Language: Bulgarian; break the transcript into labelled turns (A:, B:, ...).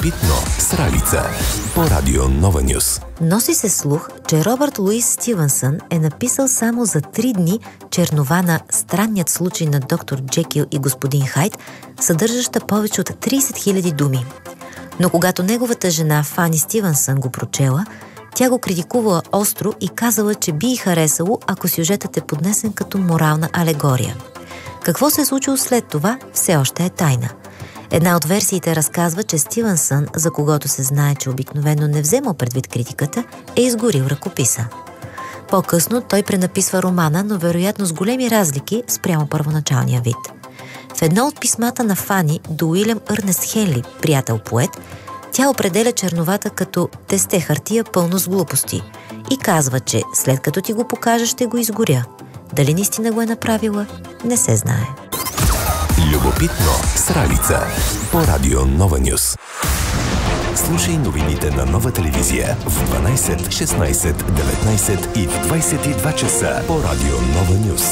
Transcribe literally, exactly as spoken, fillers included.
A: Любопитно с Ралица по Радио Нова Нюс.
B: Носи се слух, че Робърт Луис Стивенсън е написал само за три дни чернова на Странният случай на доктор Джекил и господин Хайд, съдържаща повече от трийсет хиляди думи. Но когато неговата жена Фани Стивенсън го прочела, тя го критикувала остро и казала, че би й харесало, ако сюжетът е поднесен като морална алегория. Какво се е случило след това, все още е тайна. Една от версиите разказва, че Стивенсън, за когото се знае, че обикновено не взема предвид критиката, е изгорил ръкописа. По-късно той пренаписва романа, но вероятно с големи разлики спрямо първоначалния вид. В едно от писмата на Фани до УилямЪрнест Хенли, приятел-поет, тя определя черновата като тесте хартия пълно с глупости и казва, че след като ти го покажа, ще го изгоря. Дали наистина го е направила, не се знае.
A: Любопитно с Ралица по Радио Нова Нюс. Слушай новините на Нова телевизия в дванайсет, шестнайсет, деветнайсет и в двайсет и два часа по Радио Нова Нюс.